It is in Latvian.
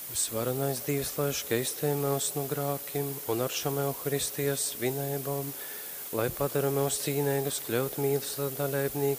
Visvarenais Dievs, lai šķeistē mēs no grākim un ar šam Euharistijas svinībām, lai padara mūs cīnīgus kļūt mīlestības dalībniekiem